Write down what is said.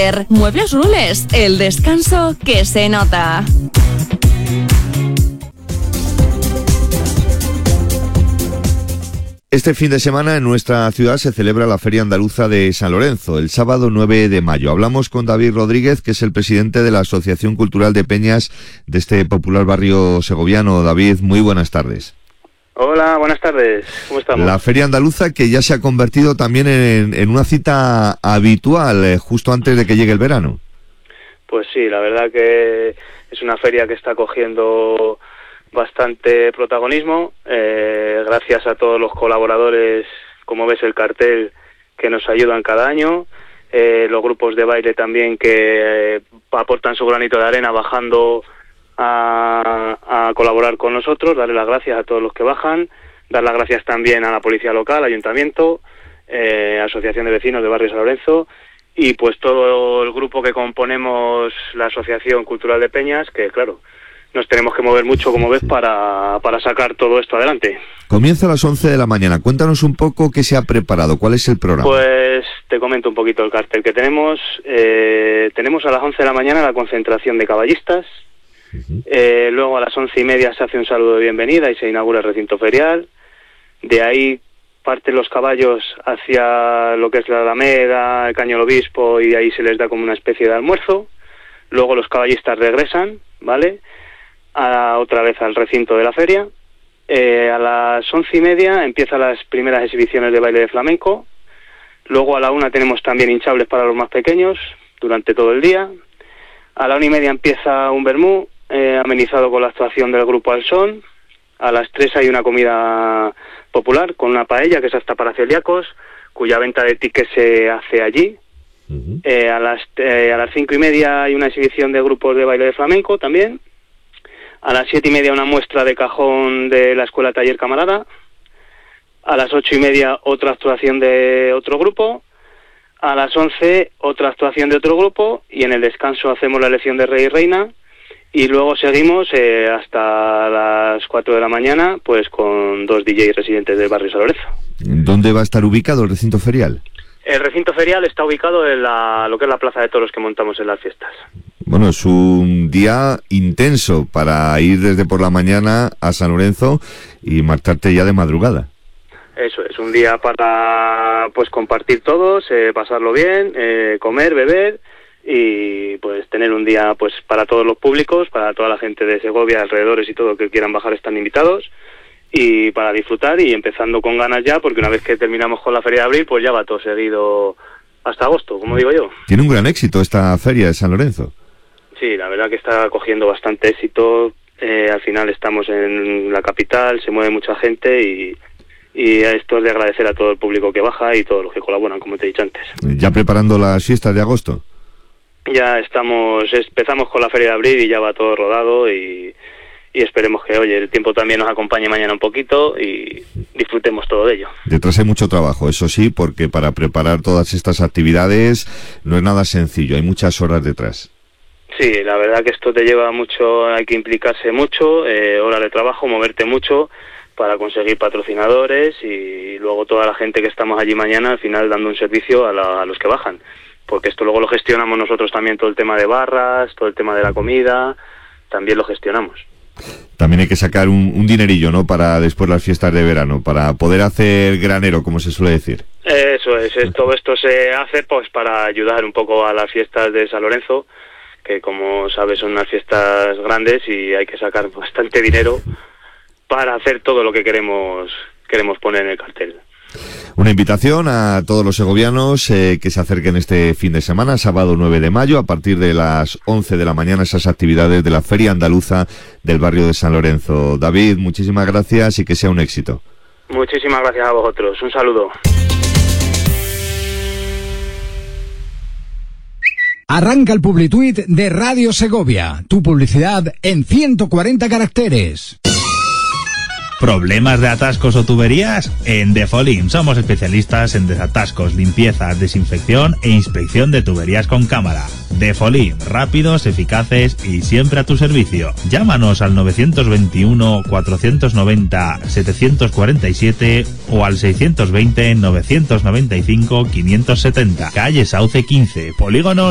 Center. Muebles Rules, el descanso que se nota. Este fin de semana en nuestra ciudad se celebra la Feria Andaluza de San Lorenzo, el sábado 9 de mayo. Hablamos con David Rodríguez, que es el presidente de la Asociación Cultural de Peñas de este popular barrio segoviano. David, muy buenas tardes. Hola, buenas tardes. ¿Cómo estamos? La Feria Andaluza, que ya se ha convertido también en una cita habitual justo antes de que llegue el verano. Pues sí, la verdad que es una feria que está cogiendo bastante protagonismo, gracias a todos los colaboradores, como ves el cartel, que nos ayudan cada año, los grupos de baile también que aportan su granito de arena bajando a colaborar con nosotros, darle las gracias a todos los que bajan, dar las gracias también a la policía local, ayuntamiento, asociación de vecinos de Barrio San Lorenzo, y pues todo el grupo que componemos la Asociación Cultural de Peñas, que claro, nos tenemos que mover mucho, como ves, para sacar todo esto adelante. Comienza a las 11 de la mañana. Cuéntanos un poco qué se ha preparado, cuál es el programa. Pues te comento un poquito el cartel que tenemos. Tenemos a las 11 de la mañana la concentración de caballistas. Luego a las 11:30 se hace un saludo de bienvenida y se inaugura el recinto ferial. De ahí parten los caballos hacia lo que es la Alameda, el Caño del Obispo, y de ahí se les da como una especie de almuerzo. Luego los caballistas regresan, ¿vale?, otra vez al recinto de la feria. A las 11:30 empiezan las primeras exhibiciones de baile de flamenco. Luego a la 1 tenemos también hinchables para los más pequeños durante todo el día. A la 1:30 empieza un vermú amenizado con la actuación del grupo Al Son. A las 3 hay una comida popular con una paella que es hasta para celíacos, cuya venta de tickets se hace allí. A las 5:30 hay una exhibición de grupos de baile de flamenco también. A las 7:30 una muestra de cajón de la Escuela Taller Camarada. A las 8:30 otra actuación de otro grupo. A las 11 otra actuación de otro grupo, y en el descanso hacemos la elección de Rey y Reina, y luego seguimos hasta las 4 de la mañana pues con 2 DJs residentes del barrio San Lorenzo. ¿Dónde va a estar ubicado el recinto ferial? El recinto ferial está ubicado en lo que es la Plaza de Toros que montamos en las fiestas. Bueno, es un día intenso para ir desde por la mañana a San Lorenzo y marcharte ya de madrugada. Eso es, un día para pues compartir todos, pasarlo bien, comer, beber y pues tener un día pues para todos los públicos, para toda la gente de Segovia, alrededores y todo que quieran bajar están invitados, y para disfrutar y empezando con ganas ya, porque una vez que terminamos con la Feria de Abril pues ya va todo seguido hasta agosto, como digo yo. Tiene un gran éxito esta feria de San Lorenzo. Sí, la verdad que está cogiendo bastante éxito. Al final estamos en la capital, se mueve mucha gente y esto es de agradecer a todo el público que baja y todos los que colaboran, como te he dicho antes. ¿Ya preparando las fiestas de agosto? Ya empezamos con la Feria de Abril y ya va todo rodado y esperemos que, oye, el tiempo también nos acompañe mañana un poquito y disfrutemos todo de ello. Detrás hay mucho trabajo, eso sí, porque para preparar todas estas actividades no es nada sencillo, hay muchas horas detrás. Sí, la verdad que esto te lleva mucho, hay que implicarse mucho, horas de trabajo, moverte mucho para conseguir patrocinadores y luego toda la gente que estamos allí mañana al final dando un servicio a los que bajan, porque esto luego lo gestionamos nosotros también, todo el tema de barras, todo el tema de la comida, también lo gestionamos. También hay que sacar un dinerillo, ¿no?, para después las fiestas de verano, para poder hacer granero, como se suele decir. Eso es, todo esto se hace pues para ayudar un poco a las fiestas de San Lorenzo, que como sabes son unas fiestas grandes y hay que sacar bastante dinero para hacer todo lo que queremos poner en el cartel. Una invitación a todos los segovianos que se acerquen este fin de semana, sábado 9 de mayo, a partir de las 11 de la mañana, esas actividades de la Feria Andaluza del barrio de San Lorenzo. David, muchísimas gracias y que sea un éxito. Muchísimas gracias a vosotros. Un saludo. Arranca el Publituit de Radio Segovia. Tu publicidad en 140 caracteres. ¿Problemas de atascos o tuberías? En Defolim somos especialistas en desatascos, limpiezas, desinfección e inspección de tuberías con cámara. Defolim, rápidos, eficaces y siempre a tu servicio. Llámanos al 921 490 747 o al 620 995 570. Calle Sauce 15, Polígono